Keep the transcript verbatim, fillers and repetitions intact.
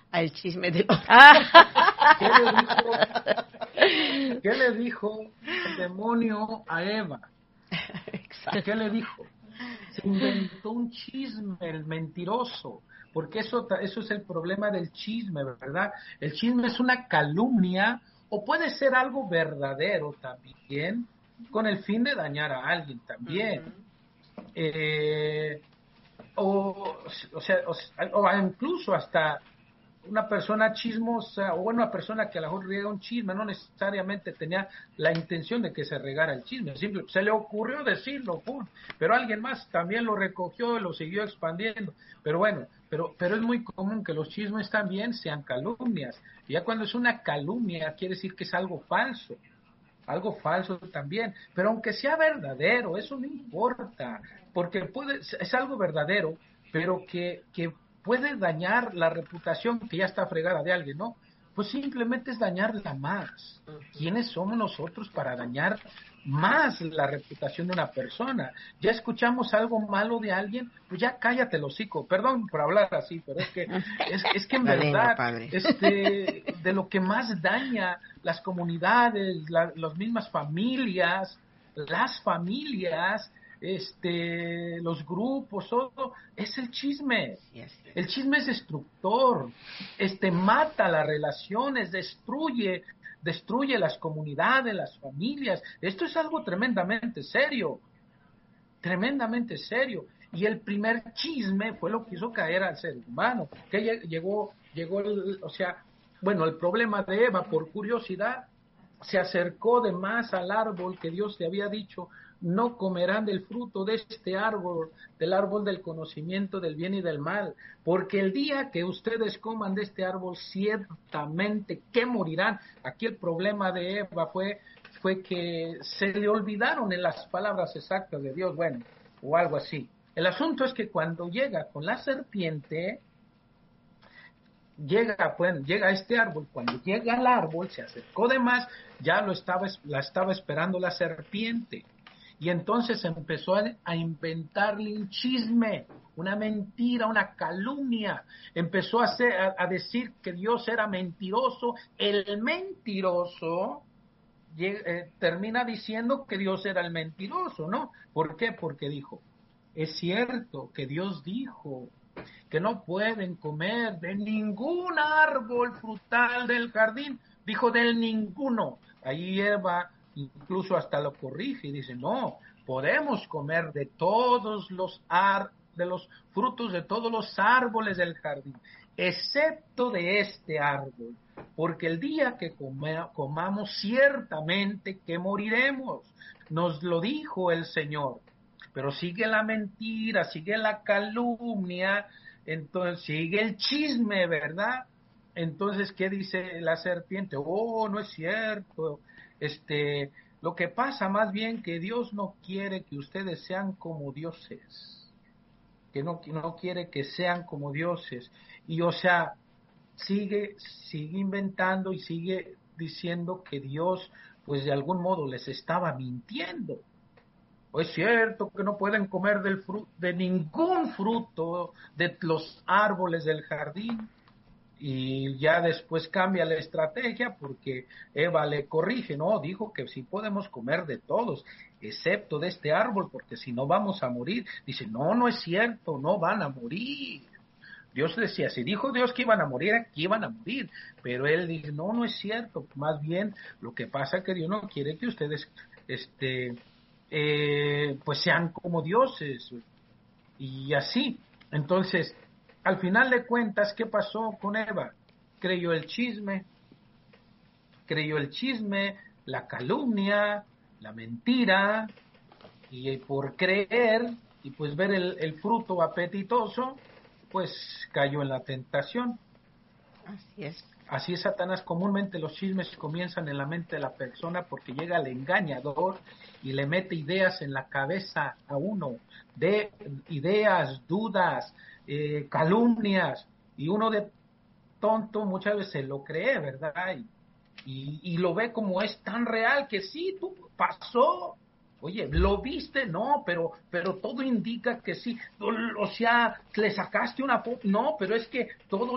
al chisme de los... ¿Qué le dijo, qué le dijo el demonio a Eva? Exacto. ¿Qué le dijo? Se inventó un chisme, el mentiroso, porque eso, eso es el problema del chisme, ¿verdad? El chisme es una calumnia o puede ser algo verdadero también, con el fin de dañar a alguien también. Uh-huh. Eh, o, o sea, o, o incluso hasta una persona chismosa, o bueno, una persona que a lo mejor riega un chisme, no necesariamente tenía la intención de que se regara el chisme, simple, se le ocurrió decirlo, ¡pum! Pero alguien más también lo recogió y lo siguió expandiendo. Pero bueno, pero, pero es muy común que los chismes también sean calumnias. Y ya cuando es una calumnia, quiere decir que es algo falso. Algo falso también, pero aunque sea verdadero, eso no importa, porque puede, es algo verdadero, pero que, que puede dañar la reputación que ya está fregada de alguien, ¿no? Pues simplemente es dañarla más. ¿Quiénes somos nosotros para dañar más la reputación de una persona? Ya escuchamos algo malo de alguien, pues ya cállate el hocico. Perdón por hablar así, pero es que es, es que en verdad, este, de lo que más daña las comunidades, la, las mismas familias, las familias, este, los grupos, todo, es el chisme. El chisme es destructor, este, mata las relaciones, destruye, destruye las comunidades, las familias. Esto es algo tremendamente serio, tremendamente serio. Y el primer chisme fue lo que hizo caer al ser humano, que llegó, llegó, el, o sea, bueno, el problema de Eva, por curiosidad, se acercó de más al árbol que Dios le había dicho, no comerán del fruto de este árbol, del árbol del conocimiento del bien y del mal, porque el día que ustedes coman de este árbol, ciertamente que morirán. Aquí el problema de Eva fue, fue que se le olvidaron en las palabras exactas de Dios, bueno, o algo así. El asunto es que cuando llega con la serpiente, llega, bueno, llega a este árbol, cuando llega al árbol, se acercó de más, ya lo estaba, la estaba esperando la serpiente. Y entonces empezó a, a inventarle un chisme, una mentira, una calumnia. Empezó a, hacer, a, a decir que Dios era mentiroso. El mentiroso eh, termina diciendo que Dios era el mentiroso, ¿no? ¿Por qué? Porque dijo, es cierto que Dios dijo que no pueden comer de ningún árbol frutal del jardín. Dijo del ninguno. Ahí Eva incluso hasta lo corrige y dice, no, podemos comer de todos los ar de los frutos de todos los árboles del jardín, excepto de este árbol, porque el día que come, comamos ciertamente que moriremos. Nos lo dijo el Señor. Pero sigue la mentira, sigue la calumnia, entonces sigue el chisme, ¿verdad? Entonces, ¿qué dice la serpiente? Oh, no es cierto. Este, lo que pasa más bien que Dios no quiere que ustedes sean como dioses, que no, no quiere que sean como dioses. Y o sea, sigue, sigue inventando y sigue diciendo que Dios, pues de algún modo les estaba mintiendo. O es cierto que no pueden comer del fruto, de ningún fruto de los árboles del jardín. Y ya después cambia la estrategia porque Eva le corrige, no, dijo que sí podemos comer de todos, excepto de este árbol, porque si no vamos a morir. Dice, no, no es cierto, no van a morir. Dios decía, si dijo Dios que iban a morir, aquí iban a morir, pero él dice, no, no es cierto, más bien lo que pasa es que Dios no quiere que ustedes, este, eh, pues sean como dioses, y así. Entonces, al final de cuentas, ¿qué pasó con Eva? Creyó el chisme, creyó el chisme, la calumnia, la mentira, y por creer, y pues ver el, el fruto apetitoso, pues cayó en la tentación. Así es. Así es, Satanás. Comúnmente los chismes comienzan en la mente de la persona porque llega el engañador y le mete ideas en la cabeza a uno, de ideas, dudas, eh, calumnias, y uno de tonto muchas veces lo cree, ¿verdad? Y, y, y lo ve como es tan real que sí, tú pasó. Oye, ¿lo viste? No, pero pero todo indica que sí. O sea, le sacaste una foto. No, pero es que todo